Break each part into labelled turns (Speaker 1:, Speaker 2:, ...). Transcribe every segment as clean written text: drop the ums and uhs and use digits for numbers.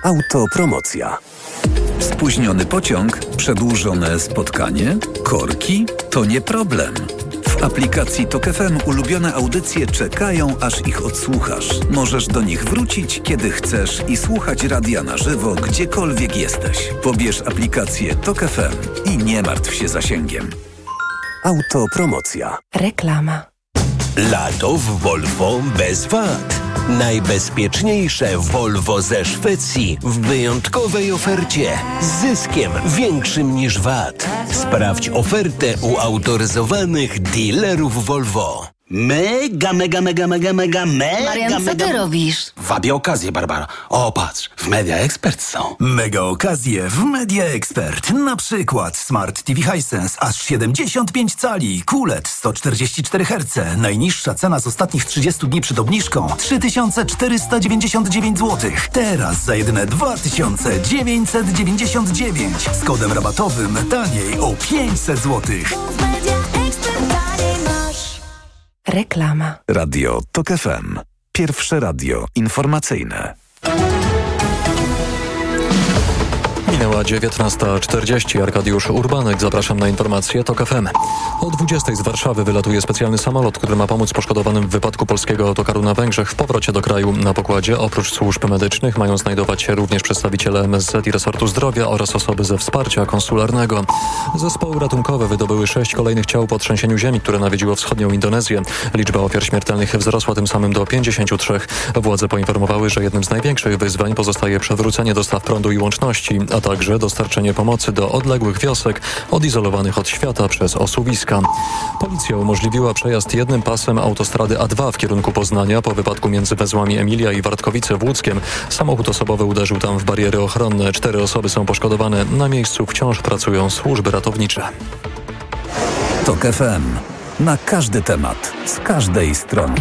Speaker 1: Autopromocja. Spóźniony pociąg, przedłużone spotkanie, korki to nie problem. W aplikacji TOK FM ulubione audycje czekają, aż ich odsłuchasz. Możesz do nich wrócić, kiedy chcesz i słuchać radia na żywo, gdziekolwiek jesteś. Pobierz aplikację TOK FM i nie martw się zasięgiem. Autopromocja.
Speaker 2: Reklama.
Speaker 3: Lato w Volvo bez wad. Najbezpieczniejsze Volvo ze Szwecji w wyjątkowej ofercie z zyskiem większym niż VAT. Sprawdź ofertę u autoryzowanych dealerów Volvo.
Speaker 4: Marian, co ty robisz?
Speaker 5: Wabię okazję, Barbara. O, patrz, w Media Expert są.
Speaker 6: Mega okazje w Media Expert. Na przykład Smart TV Hisense aż 75 cali, QLED 144 Hz. Najniższa cena z ostatnich 30 dni przed obniżką 3499 zł. Teraz za jedyne 2999. Z kodem rabatowym taniej o 500 zł.
Speaker 2: Reklama.
Speaker 1: Radio TOK FM. Pierwsze radio informacyjne.
Speaker 7: Minęła 19:40. Arkadiusz Urbanek. Zapraszam na informacje TOK FM. O 20:00 z Warszawy wylatuje specjalny samolot, który ma pomóc poszkodowanym w wypadku polskiego autokaru na Węgrzech w powrocie do kraju. Na pokładzie oprócz służb medycznych mają znajdować się również przedstawiciele MSZ i resortu zdrowia oraz osoby ze wsparcia konsularnego. Zespoły ratunkowe wydobyły 6 kolejnych ciał po trzęsieniu ziemi, które nawiedziło wschodnią Indonezję. Liczba ofiar śmiertelnych wzrosła tym samym do 53. Władze poinformowały, że jednym z największych wyzwań pozostaje przywrócenie dostaw prądu i łączności, a także dostarczenie pomocy do odległych wiosek odizolowanych od świata przez osuwiska. Policja umożliwiła przejazd jednym pasem autostrady A2 w kierunku Poznania po wypadku między węzłami Emilia i Wartkowice w Łódzkiem. Samochód osobowy uderzył tam w bariery ochronne. 4 osoby są poszkodowane. Na miejscu wciąż pracują służby ratownicze.
Speaker 1: TOK FM. Na każdy temat, z każdej strony.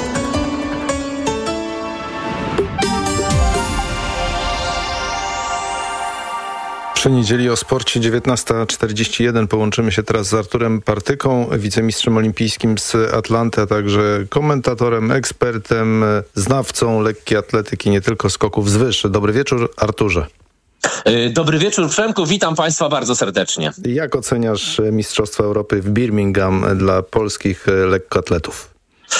Speaker 8: Przy niedzieli o sporcie 19:41 połączymy się teraz z Arturem Partyką, wicemistrzem olimpijskim z Atlanty, a także komentatorem, ekspertem, znawcą lekkiej atletyki, nie tylko skoków z wyż. Dobry wieczór, Arturze.
Speaker 9: Dobry wieczór, Przemku. Witam Państwa bardzo serdecznie.
Speaker 8: Jak oceniasz Mistrzostwa Europy w Birmingham dla polskich lekkoatletów?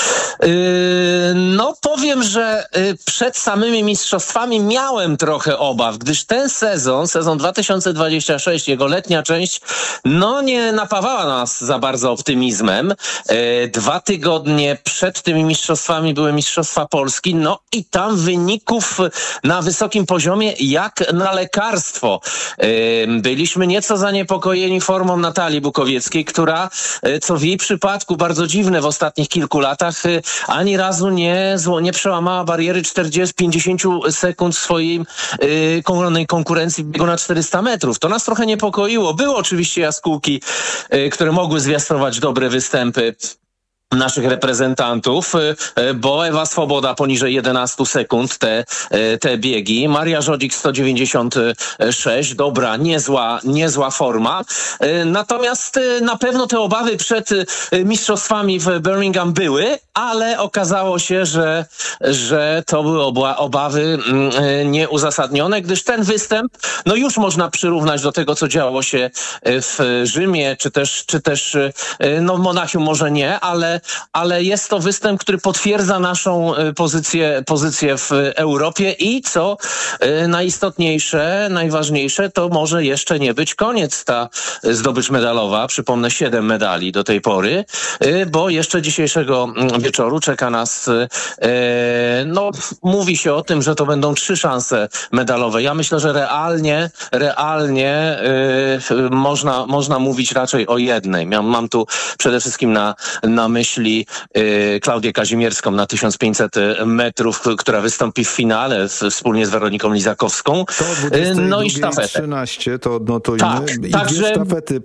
Speaker 9: No powiem, że przed samymi mistrzostwami miałem trochę obaw, gdyż ten sezon 2026, jego letnia część, no nie napawała nas za bardzo optymizmem. 2 tygodnie przed tymi mistrzostwami były Mistrzostwa Polski, no i tam wyników na wysokim poziomie jak na lekarstwo. Byliśmy nieco zaniepokojeni formą Natalii Bukowieckiej, która, co w jej przypadku bardzo dziwne w ostatnich kilku latach, ani razu nie przełamała bariery 40-50 sekund swojej konkurencji w biegu na 400 metrów. To nas trochę niepokoiło. Były oczywiście jaskółki, które mogły zwiastować dobre występy naszych reprezentantów, bo Ewa Swoboda poniżej 11 sekund te biegi. Maria Żodzik 196, dobra, niezła forma. Natomiast na pewno te obawy przed mistrzostwami w Birmingham były, ale okazało się, że to były obawy nieuzasadnione, gdyż ten występ, no już można przyrównać do tego, co działo się w Rzymie, czy też no w Monachium może nie, ale jest to występ, który potwierdza naszą pozycję w Europie i co najistotniejsze, najważniejsze, to może jeszcze nie być koniec ta zdobycz medalowa. Przypomnę 7 medali do tej pory, bo jeszcze dzisiejszego wieczoru czeka nas, no mówi się o tym, że to będą 3 szanse medalowe. Ja myślę, że realnie można mówić raczej o jednej. Mam tu przede wszystkim na myśli Klaudię Kazimierską na 1500 metrów, która wystąpi w finale wspólnie z Weroniką Lizakowską.
Speaker 8: To
Speaker 9: no i sztafetę.
Speaker 8: 13, to odnotujmy.
Speaker 9: Tak,
Speaker 8: I
Speaker 9: także
Speaker 8: 2 sztafety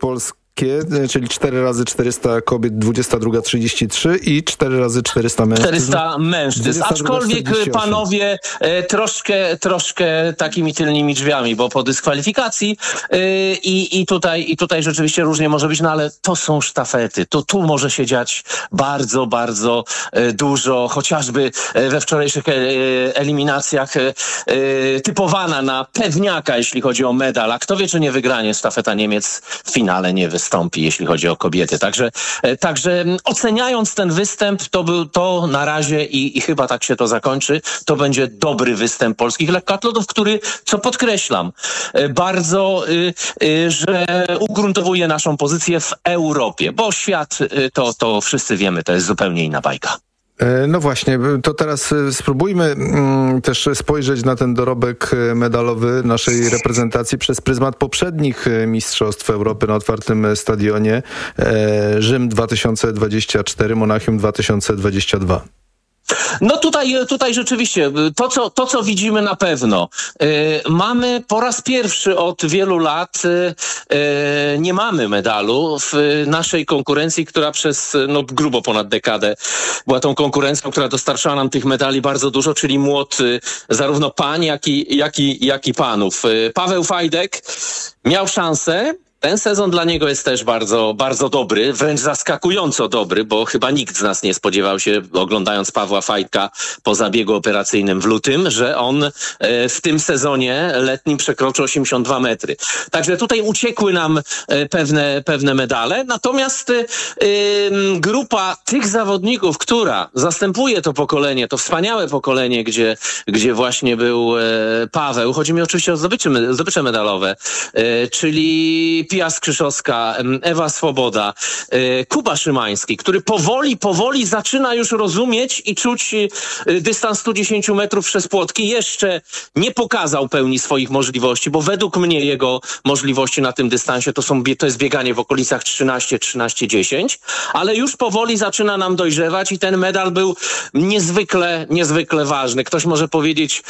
Speaker 8: czyli 4 razy 400 kobiet, 22:33 i 4 razy 400 mężczyzn.
Speaker 9: 400 mężczyzn, aczkolwiek
Speaker 8: 48.
Speaker 9: panowie troszkę takimi tylnymi drzwiami, bo po dyskwalifikacji i tutaj rzeczywiście różnie może być, no ale to są sztafety, to tu może się dziać bardzo, bardzo dużo, chociażby we wczorajszych eliminacjach typowana na pewniaka, jeśli chodzi o medal, a kto wie, czy nie wygranie sztafeta Niemiec w finale nie wystąpi, jeśli chodzi o kobiety. Także oceniając ten występ, to na razie i chyba tak się to zakończy, to będzie dobry występ polskich lekkoatletów, który, co podkreślam, bardzo, że ugruntowuje naszą pozycję w Europie, bo świat, to wszyscy wiemy, to jest zupełnie inna bajka.
Speaker 8: No właśnie, to teraz spróbujmy też spojrzeć na ten dorobek medalowy naszej reprezentacji przez pryzmat poprzednich mistrzostw Europy na otwartym stadionie. Rzym 2024, Monachium 2022.
Speaker 9: No tutaj rzeczywiście to, co widzimy na pewno. Mamy po raz pierwszy od wielu lat nie mamy medalu w naszej konkurencji, która przez grubo ponad dekadę była tą konkurencją, która dostarczała nam tych medali bardzo dużo, czyli młot zarówno pań, jak i panów. Paweł Fajdek miał szansę. Ten sezon dla niego jest też bardzo, bardzo dobry, wręcz zaskakująco dobry, bo chyba nikt z nas nie spodziewał się, oglądając Pawła Fajdka po zabiegu operacyjnym w lutym, że on w tym sezonie letnim przekroczy 82 metry. Także tutaj uciekły nam pewne medale. Natomiast grupa tych zawodników, która zastępuje to pokolenie, to wspaniałe pokolenie, gdzie właśnie był Paweł, chodzi mi oczywiście o zdobycze medalowe, czyli Pia Skrzyszowska, Ewa Swoboda, Kuba Szymański, który powoli zaczyna już rozumieć i czuć dystans 110 metrów przez płotki. Jeszcze nie pokazał pełni swoich możliwości, bo według mnie jego możliwości na tym dystansie to jest bieganie w okolicach 13-10, ale już powoli zaczyna nam dojrzewać i ten medal był niezwykle ważny. Ktoś może powiedzieć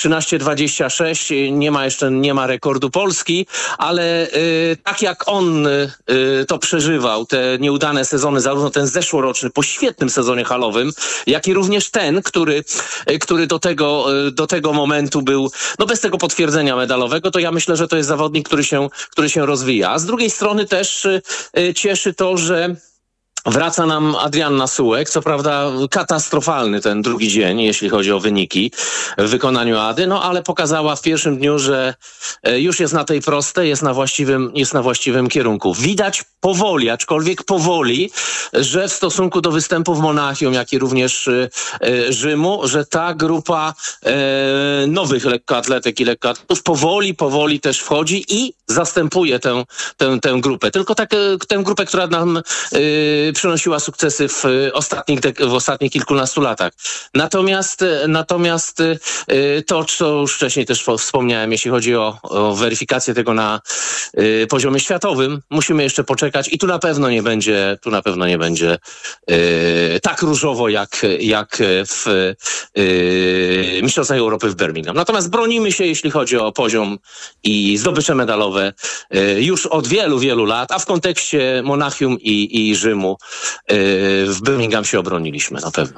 Speaker 9: 13:26, nie ma rekordu Polski, ale tak jak on to przeżywał, te nieudane sezony, zarówno ten zeszłoroczny po świetnym sezonie halowym, jak i również ten, który do tego momentu był, bez tego potwierdzenia medalowego, to ja myślę, że to jest zawodnik, który się rozwija. A z drugiej strony też cieszy to, że wraca nam Adrianna Sułek, co prawda katastrofalny ten drugi dzień, jeśli chodzi o wyniki w wykonaniu Ady, ale pokazała w pierwszym dniu, że już jest na tej prostej, jest na właściwym kierunku. Widać powoli, aczkolwiek powoli, że w stosunku do występów Monachium, jak i również Rzymu, że ta grupa nowych lekkoatletek i lekkoatletów powoli też wchodzi i zastępuje tę grupę. Tylko tę grupę, która nam przynosiła sukcesy w ostatnich kilkunastu latach. Natomiast to, co już wcześniej też wspomniałem, jeśli chodzi o weryfikację tego na poziomie światowym, musimy jeszcze poczekać i tu na pewno nie będzie tak różowo jak w Mistrzostwach Europy w Birmingham. Natomiast bronimy się, jeśli chodzi o poziom i zdobycze medalowe już od wielu, wielu lat, a w kontekście Monachium i Rzymu w Birmingham się obroniliśmy, na pewno.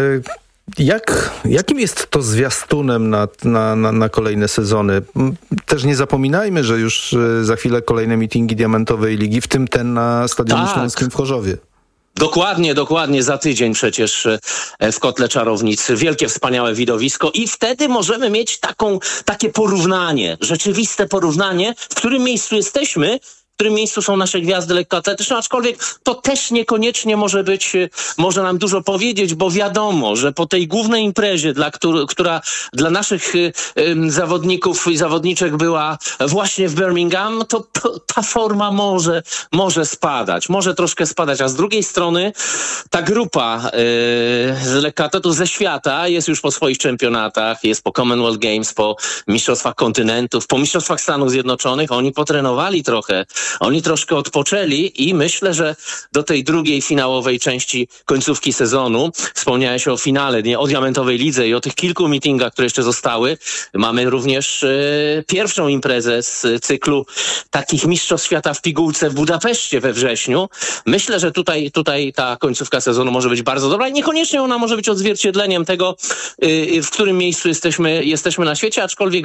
Speaker 8: Jakim jest to zwiastunem na kolejne sezony? Też nie zapominajmy, że już za chwilę kolejne meetingi Diamentowej Ligi, w tym ten na Stadionie Śląskim w Chorzowie.
Speaker 9: Dokładnie, za tydzień przecież w Kotle Czarownic. Wielkie, wspaniałe widowisko i wtedy możemy mieć takie porównanie, rzeczywiste porównanie, w którym miejscu jesteśmy, w którym miejscu są nasze gwiazdy lekkoatletyczne, aczkolwiek to też niekoniecznie może nam dużo powiedzieć, bo wiadomo, że po tej głównej imprezie, która dla naszych zawodników i zawodniczek była właśnie w Birmingham, to ta forma może spadać, może troszkę spadać, a z drugiej strony ta grupa lekkoatletów ze świata jest już po swoich czempionatach, jest po Commonwealth Games, po Mistrzostwach Kontynentów, po Mistrzostwach Stanów Zjednoczonych, oni potrenowali trochę Oni troszkę odpoczęli i myślę, że do tej drugiej finałowej części końcówki sezonu, wspomniałeś o finale, nie, o Diamentowej Lidze i o tych kilku meetingach, które jeszcze zostały. Mamy również pierwszą imprezę z cyklu takich mistrzostw świata w pigułce w Budapeszcie we wrześniu. Myślę, że tutaj ta końcówka sezonu może być bardzo dobra i niekoniecznie ona może być odzwierciedleniem tego, w którym miejscu jesteśmy na świecie, aczkolwiek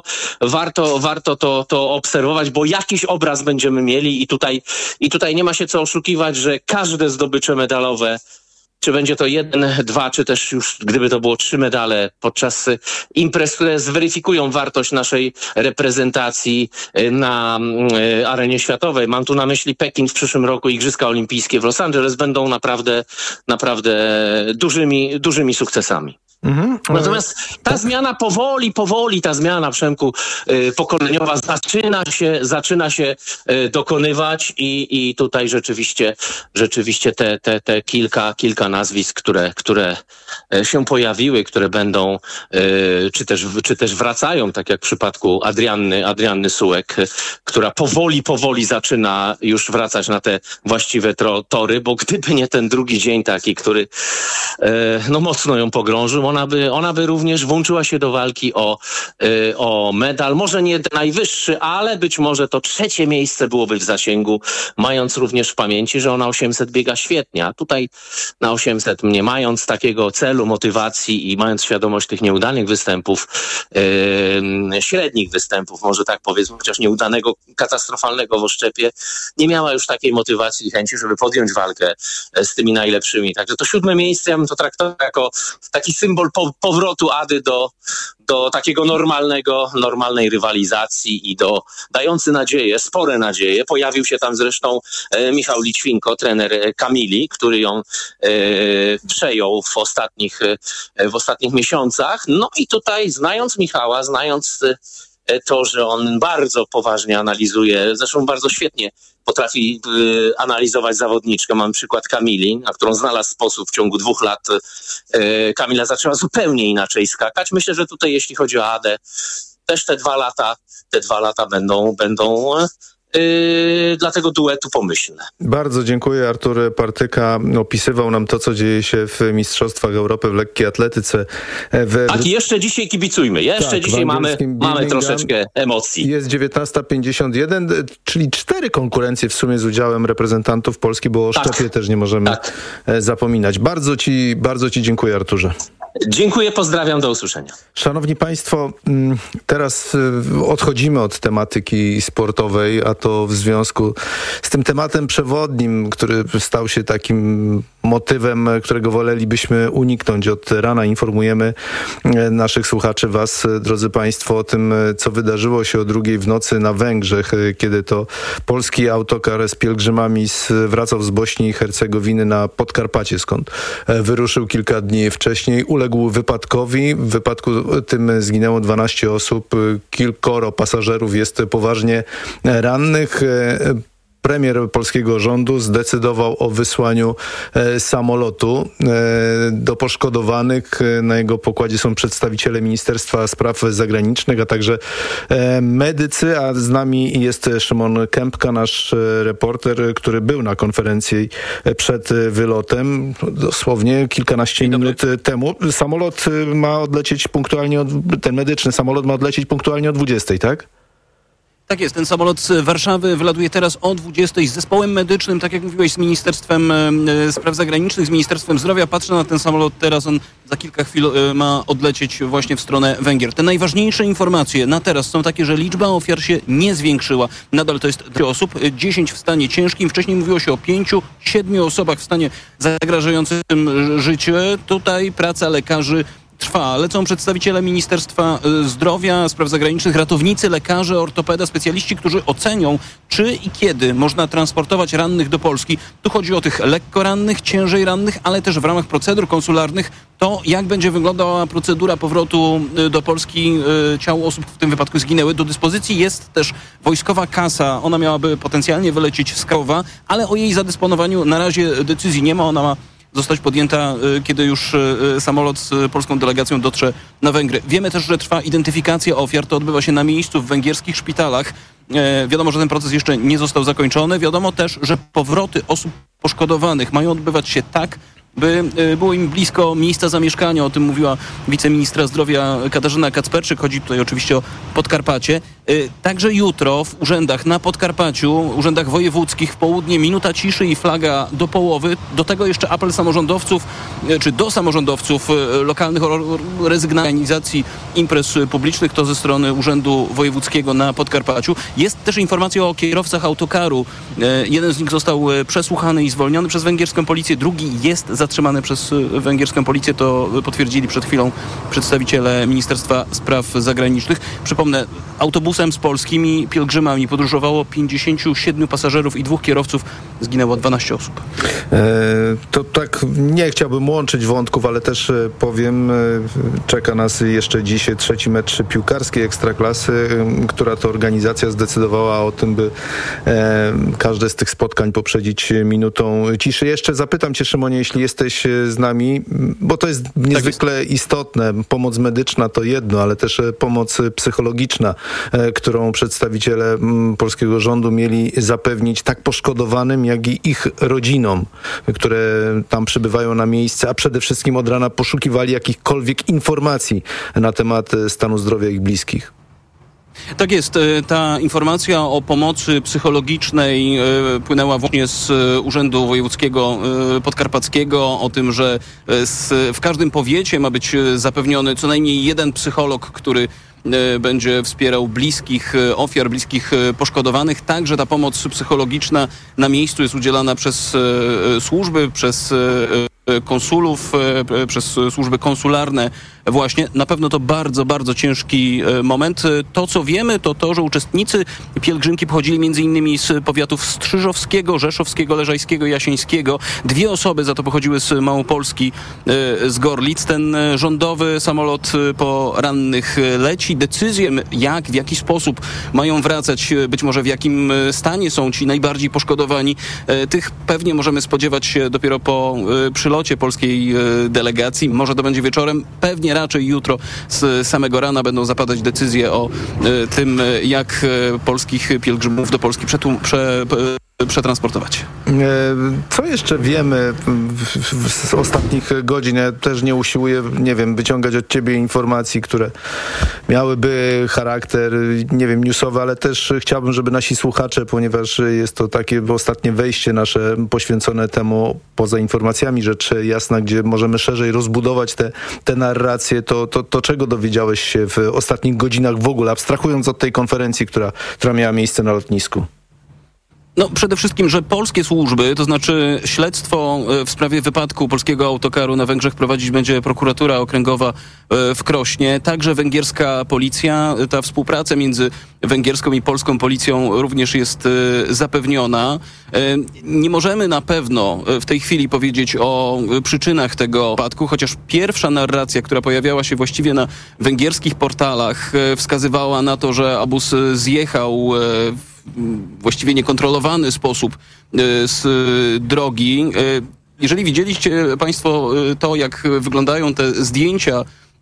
Speaker 9: warto to obserwować, bo jakiś obraz będziemy mieli i tutaj nie ma się co oszukiwać, że każde zdobycze medalowe, czy będzie to 1, 2, czy też już gdyby to było 3 medale podczas imprez, które zweryfikują wartość naszej reprezentacji na arenie światowej. Mam tu na myśli Pekin w przyszłym roku, Igrzyska Olimpijskie w Los Angeles będą naprawdę dużymi sukcesami. Natomiast ta zmiana powoli ta zmiana, Przemku, pokoleniowa zaczyna się dokonywać i tutaj rzeczywiście te kilka nazwisk, które się pojawiły, które będą czy też wracają, tak jak w przypadku Adrianny Sułek, która powoli zaczyna już wracać na te właściwe tory, bo gdyby nie ten drugi dzień taki, który mocno ją pogrążył, ona by również włączyła się do walki o medal. Może nie najwyższy, ale być może to 3. miejsce byłoby w zasięgu, mając również w pamięci, że ona 800 biega świetnie. A tutaj na 800, nie mając takiego celu, motywacji i mając świadomość tych nieudanych występów, średnich występów, może tak powiedzmy, chociaż nieudanego, katastrofalnego w oszczepie, nie miała już takiej motywacji i chęci, żeby podjąć walkę z tymi najlepszymi. Także to 7. miejsce ja bym to traktował jako taki symbol powrotu Ady do takiego normalnej rywalizacji i dający nadzieję, spore nadzieje. Pojawił się tam zresztą Michał Lićwinko, trener Kamili, który ją przejął w ostatnich miesiącach. No i tutaj, znając Michała, znając to, że on bardzo poważnie analizuje, zresztą bardzo świetnie potrafi analizować zawodniczkę. Mam przykład Kamili, na którą znalazł sposób w ciągu 2 lat. Kamila zaczęła zupełnie inaczej skakać. Myślę, że tutaj jeśli chodzi o Adę, też te 2 lata będą dla tego duetu pomyślne.
Speaker 8: Bardzo dziękuję. Artur Partyka opisywał nam to, co dzieje się w Mistrzostwach Europy w lekkiej atletyce.
Speaker 9: Tak, i jeszcze dzisiaj kibicujmy. Dzisiaj mamy troszeczkę emocji.
Speaker 8: Jest 19:51, czyli 4 konkurencje w sumie z udziałem reprezentantów Polski, bo o szczepie też nie możemy zapominać. Bardzo ci dziękuję, Arturze.
Speaker 9: Dziękuję, pozdrawiam, do usłyszenia.
Speaker 8: Szanowni Państwo, teraz odchodzimy od tematyki sportowej, a to w związku z tym tematem przewodnim, który stał się takim motywem, którego wolelibyśmy uniknąć. Od rana informujemy naszych słuchaczy, was, drodzy Państwo, o tym, co wydarzyło się o 2:00 w nocy na Węgrzech, kiedy to polski autokar z pielgrzymami wracał z Bośni i Hercegowiny na Podkarpacie, skąd wyruszył kilka dni wcześniej. Uległ wypadkowi. W wypadku tym zginęło 12 osób. Kilkoro pasażerów jest poważnie rannych. Premier polskiego rządu zdecydował o wysłaniu samolotu do poszkodowanych. Na jego pokładzie są przedstawiciele Ministerstwa Spraw Zagranicznych, a także medycy, a z nami jest Szymon Kępka, nasz reporter, który był na konferencji przed wylotem, dosłownie kilkanaście minut temu. Samolot ma odlecieć punktualnie, ten medyczny samolot ma odlecieć punktualnie o 20:00, tak?
Speaker 2: Tak jest, ten samolot z Warszawy wylatuje teraz o 20:00 z zespołem medycznym, tak jak mówiłeś, z Ministerstwem Spraw Zagranicznych, z Ministerstwem Zdrowia. Patrzę na ten samolot teraz, on za kilka chwil ma odlecieć właśnie w stronę Węgier. Te najważniejsze informacje na teraz są takie, że liczba ofiar się nie zwiększyła. Nadal to jest 2 osób, 10 w stanie ciężkim. Wcześniej mówiło się o 5-7 osobach w stanie zagrażającym życie. Tutaj praca lekarzy trwa. Lecą przedstawiciele Ministerstwa Zdrowia, Spraw Zagranicznych, ratownicy, lekarze, ortopeda, specjaliści, którzy ocenią, czy i kiedy można transportować rannych do Polski. Tu chodzi o tych lekko rannych, ciężej rannych, ale też w ramach procedur konsularnych to, jak będzie wyglądała procedura powrotu do Polski ciał osób, w tym wypadku zginęły. Do dyspozycji jest też wojskowa kasa. Ona miałaby potencjalnie wylecieć z Krakowa, ale o jej zadysponowaniu na razie decyzji nie ma. Ona ma zostać podjęta, kiedy już samolot z polską delegacją dotrze na Węgry. Wiemy też, że trwa identyfikacja ofiar. To odbywa się na miejscu w węgierskich szpitalach. Wiadomo, że ten proces jeszcze nie został zakończony. Wiadomo też, że powroty osób poszkodowanych mają odbywać się tak, by było im blisko miejsca zamieszkania. O tym mówiła wiceministra zdrowia Katarzyna Kacperczyk. Chodzi tutaj oczywiście o Podkarpacie. Także jutro w urzędach na Podkarpaciu, urzędach wojewódzkich w południe minuta ciszy i flaga do połowy. Do tego jeszcze apel samorządowców, czy do samorządowców lokalnych o rezygnacji organizacji imprez publicznych. To ze strony Urzędu Wojewódzkiego na Podkarpaciu. Jest też informacja o kierowcach autokaru. Jeden z nich został przesłuchany i zwolniony przez węgierską policję. Drugi jest zatrzymany przez węgierską policję. To potwierdzili przed chwilą przedstawiciele Ministerstwa Spraw Zagranicznych. Przypomnę, autobusem z polskimi pielgrzymami podróżowało 57 pasażerów i 2 kierowców. Zginęło 12 osób.
Speaker 8: To tak, nie chciałbym łączyć wątków, ale też powiem, czeka nas jeszcze dzisiaj 3. mecz piłkarskiej Ekstraklasy, która to organizacja zdecydowała o tym, by każde z tych spotkań poprzedzić minutą ciszy. Jeszcze zapytam cię, Szymonie, jeśli jesteś z nami, bo to jest niezwykle istotne. Pomoc medyczna to jedno, ale też pomoc psychologiczna, którą przedstawiciele polskiego rządu mieli zapewnić tak poszkodowanym, jak i ich rodzinom, które tam przybywają na miejsce, a przede wszystkim od rana poszukiwali jakichkolwiek informacji na temat stanu zdrowia ich bliskich.
Speaker 2: Tak jest. Ta informacja o pomocy psychologicznej płynęła właśnie z Urzędu Wojewódzkiego Podkarpackiego, o tym, że w każdym powiecie ma być zapewniony co najmniej jeden psycholog, który będzie wspierał bliskich ofiar, bliskich poszkodowanych. Także ta pomoc psychologiczna na miejscu jest udzielana przez służby, przez konsulów, przez służby konsularne właśnie. Na pewno to bardzo, bardzo ciężki moment. To, co wiemy, to to, że uczestnicy pielgrzymki pochodzili m.in. z powiatów strzyżowskiego, rzeszowskiego, leżajskiego i jasieńskiego. 2 osoby za to pochodziły z Małopolski, z Gorlic. Ten rządowy samolot po rannych leci. Decyzję, jak, w jaki sposób mają wracać, być może w jakim stanie są ci najbardziej poszkodowani, tych pewnie możemy spodziewać się dopiero po przylocie polskiej delegacji. Może to będzie wieczorem, pewnie raczej jutro z samego rana będą zapadać decyzje o tym, jak polskich pielgrzymów do Polski przetransportować.
Speaker 8: Co jeszcze wiemy z ostatnich godzin? Ja też nie usiłuję, wyciągać od ciebie informacji, które miałyby charakter, newsowy, ale też chciałbym, żeby nasi słuchacze, ponieważ jest to takie ostatnie wejście nasze poświęcone temu, poza informacjami rzecz jasna, gdzie możemy szerzej rozbudować te narracje, to czego dowiedziałeś się w ostatnich godzinach w ogóle, abstrahując od tej konferencji, która miała miejsce na lotnisku?
Speaker 2: No, przede wszystkim, że polskie służby, to znaczy śledztwo w sprawie wypadku polskiego autokaru na Węgrzech prowadzić będzie prokuratura okręgowa w Krośnie, także węgierska policja. Ta współpraca między węgierską i polską policją również jest zapewniona. Nie możemy na pewno w tej chwili powiedzieć o przyczynach tego wypadku, chociaż pierwsza narracja, która pojawiała się właściwie na węgierskich portalach, wskazywała na to, że obóz zjechał właściwie niekontrolowany sposób z drogi. Jeżeli widzieliście państwo to, jak wyglądają te zdjęcia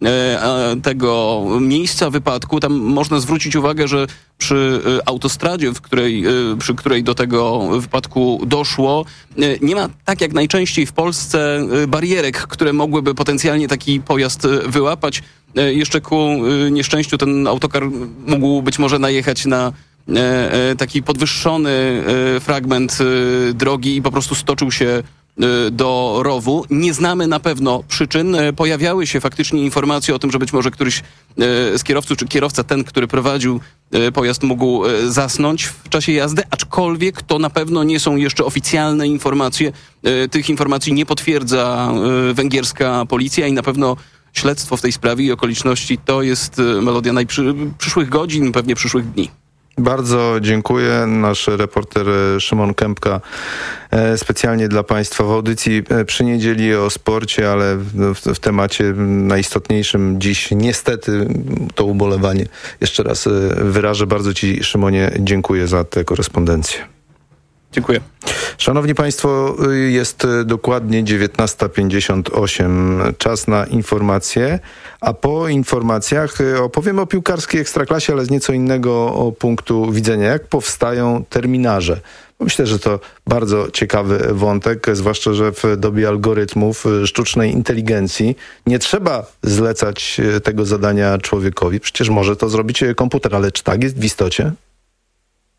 Speaker 2: tego miejsca wypadku, tam można zwrócić uwagę, że przy autostradzie, przy której do tego wypadku doszło, nie ma, tak jak najczęściej w Polsce, barierek, które mogłyby potencjalnie taki pojazd wyłapać. Jeszcze ku nieszczęściu ten autokar mógł być może najechać na taki podwyższony fragment drogi i po prostu stoczył się do rowu. Nie znamy na pewno przyczyn. Pojawiały się faktycznie informacje o tym, że być może któryś z kierowców, czy kierowca ten, który prowadził pojazd, mógł zasnąć w czasie jazdy, aczkolwiek to na pewno nie są jeszcze oficjalne informacje. Tych informacji nie potwierdza węgierska policja i na pewno śledztwo w tej sprawie i okoliczności to jest melodia przyszłych godzin, pewnie przyszłych dni.
Speaker 8: Bardzo dziękuję. Nasz reporter Szymon Kępka specjalnie dla Państwa w audycji przy niedzieli o sporcie, ale w temacie najistotniejszym dziś niestety to ubolewanie. Jeszcze raz wyrażę. Bardzo Ci, Szymonie, dziękuję za tę korespondencję.
Speaker 2: Dziękuję.
Speaker 8: Szanowni Państwo, jest dokładnie 19:58. Czas na informacje, a po informacjach opowiem o piłkarskiej ekstraklasie, ale z nieco innego punktu widzenia. Jak powstają terminarze? Myślę, że to bardzo ciekawy wątek, zwłaszcza, że w dobie algorytmów, sztucznej inteligencji nie trzeba zlecać tego zadania człowiekowi. Przecież może to zrobić komputer, ale czy tak jest w istocie?